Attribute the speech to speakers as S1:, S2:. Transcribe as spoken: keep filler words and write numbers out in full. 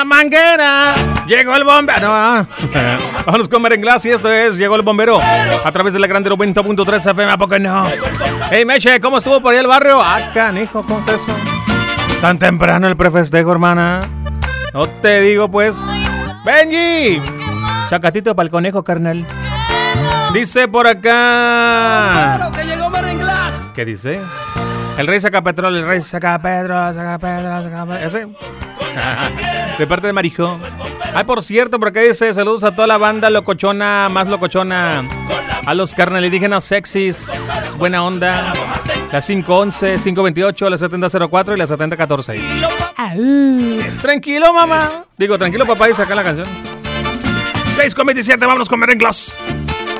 S1: manguera, llegó el bombero. No, vámonos con Merenglas y esto es Llegó el Bombero a través de la Grande noventa punto tres F M. ¿A poco no? Hey, Meche, ¿cómo estuvo por ahí el barrio? Ah, canijo, ¿cómo está eso? Tan temprano el prefestejo, hermana. No te digo, pues. Benji, sacatito para el conejo, carnal. Dice por acá. ¿Qué dice? El rey saca petróleo, el rey saca petróleo, saca petróleo, saca petróleo. ¿Ese? De parte de Marijo. Ay, por cierto, por acá dice saludos a toda la banda locochona, más locochona. A los carnalidígenas sexys, buena onda. La cinco once, cinco veintiocho, la setenta cero cuatro y la setenta catorce. Tranquilo, mamá. Digo, tranquilo, papá, y saca la canción. seis con veintisiete, vámonos con Merenglas.